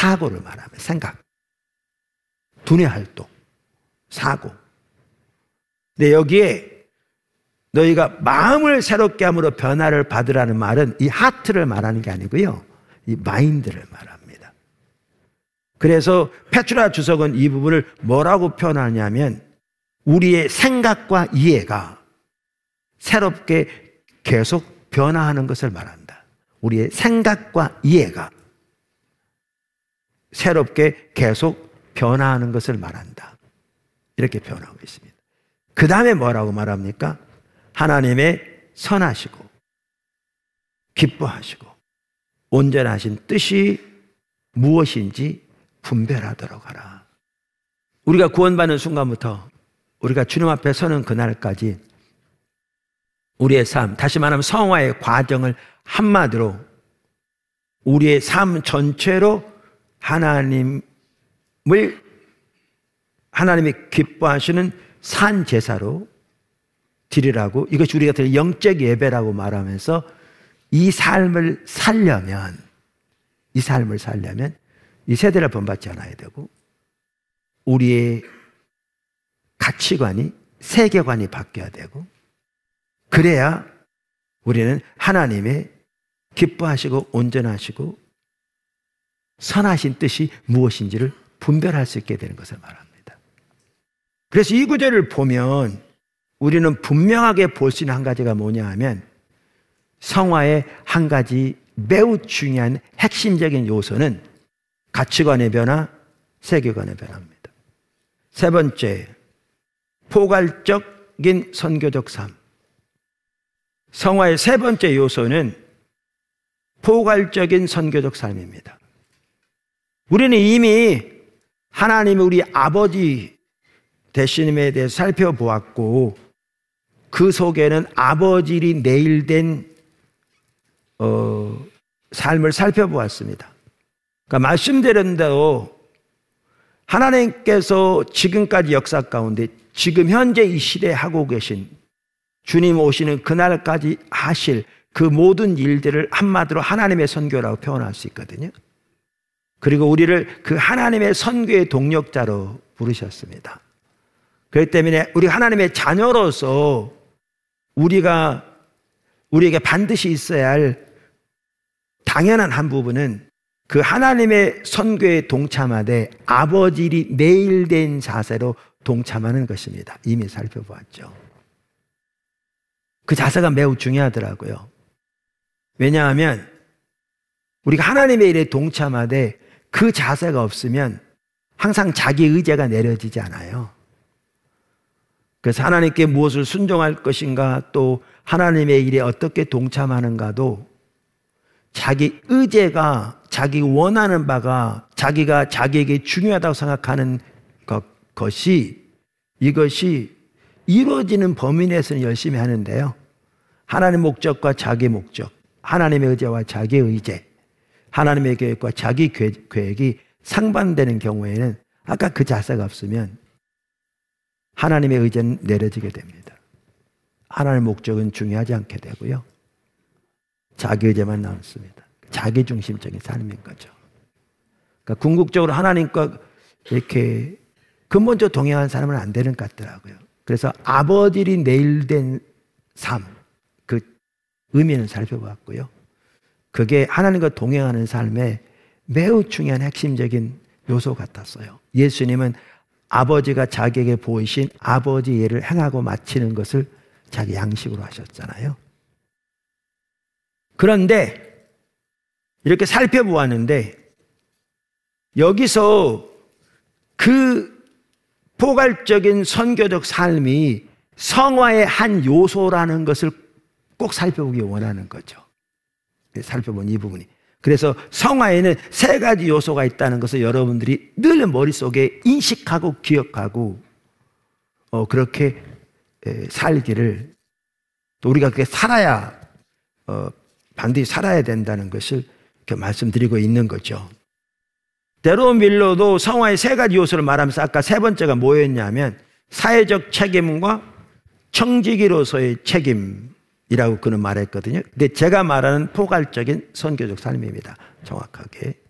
사고를 말합니다. 생각, 두뇌 활동, 사고. 근데 여기에 너희가 마음을 새롭게 함으로 변화를 받으라는 말은 이 하트를 말하는 게 아니고요, 이 마인드를 말합니다. 그래서 페트라 주석은 이 부분을 뭐라고 표현하냐면 우리의 생각과 이해가 새롭게 계속 변화하는 것을 말한다. 우리의 생각과 이해가 새롭게 계속 변화하는 것을 말한다. 이렇게 표현하고 있습니다. 그 다음에 뭐라고 말합니까? 하나님의 선하시고 기뻐하시고 온전하신 뜻이 무엇인지 분별하도록 하라. 우리가 구원받는 순간부터 우리가 주님 앞에 서는 그날까지 우리의 삶, 다시 말하면 성화의 과정을 한마디로 우리의 삶 전체로 하나님이 기뻐하시는 산 제사로 드리라고, 이것이 우리가 드릴 영적 예배라고 말하면서 이 삶을 살려면 이 세대를 본받지 않아야 되고 우리의 가치관이, 세계관이 바뀌어야 되고, 그래야 우리는 하나님의 기뻐하시고 온전하시고 선하신 뜻이 무엇인지를 분별할 수 있게 되는 것을 말합니다. 그래서 이 구절을 보면 우리는 분명하게 볼 수 있는 한 가지가 뭐냐 하면 성화의 한 가지 매우 중요한 핵심적인 요소는 가치관의 변화, 세계관의 변화입니다. 세 번째, 포괄적인 선교적 삶. 성화의 세 번째 요소는 포괄적인 선교적 삶입니다. 우리는 이미 하나님이 우리 아버지 되심에 대해서 살펴보았고 그 속에는 아버지를 내일된 삶을 살펴보았습니다. 그러니까 말씀드린 대로 하나님께서 지금까지 역사 가운데 지금 현재 이 시대에 하고 계신 주님 오시는 그날까지 하실 그 모든 일들을 한마디로 하나님의 선교라고 표현할 수 있거든요. 그리고 우리를 그 하나님의 선교의 동력자로 부르셨습니다. 그렇기 때문에 우리 하나님의 자녀로서 우리에게 반드시 있어야 할 당연한 한 부분은 그 하나님의 선교에 동참하되 아버지를 내일된 자세로 동참하는 것입니다. 이미 살펴보았죠. 그 자세가 매우 중요하더라고요. 왜냐하면 우리가 하나님의 일에 동참하되 그 자세가 없으면 항상 자기 의지가 내려지지 않아요. 그래서 하나님께 무엇을 순종할 것인가, 또 하나님의 일에 어떻게 동참하는가도 자기 의지가, 자기 원하는 바가, 자기가 자기에게 중요하다고 생각하는 이것이 이루어지는 범위 내에서는 열심히 하는데요, 하나님의 목적과 자기 목적, 하나님의 의지와 자기 의지, 하나님의 계획과 자기 계획이 상반되는 경우에는 아까 그 자세가 없으면 하나님의 의지는 내려지게 됩니다. 하나님의 목적은 중요하지 않게 되고요, 자기 의지만 남습니다. 자기 중심적인 삶인 거죠. 그러니까 궁극적으로 하나님과 이렇게 근본적으로 동행하는 사람은 안 되는 것 같더라고요. 그래서 아버지를 내일된 삶, 그 의미는 살펴봤고요. 그게 하나님과 동행하는 삶에 매우 중요한 핵심적인 요소 같았어요. 예수님은 아버지가 자기에게 보이신 아버지 예를 행하고 마치는 것을 자기 양식으로 하셨잖아요. 그런데 이렇게 살펴보았는데 여기서 그 포괄적인 선교적 삶이 성화의 한 요소라는 것을 꼭 살펴보기 원하는 거죠. 살펴본 이 부분이. 그래서 성화에는 세 가지 요소가 있다는 것을 여러분들이 늘 머릿속에 인식하고 기억하고 그렇게 살기를, 또 우리가 그렇게 살아야 반드시 살아야 된다는 것을 이렇게 말씀드리고 있는 거죠. 데론 밀러도 성화의 세 가지 요소를 말하면서 아까 세 번째가 뭐였냐면 사회적 책임과 청지기로서의 책임이라고 그는 말했거든요. 근데 제가 말하는 포괄적인 선교적 삶입니다. 정확하게.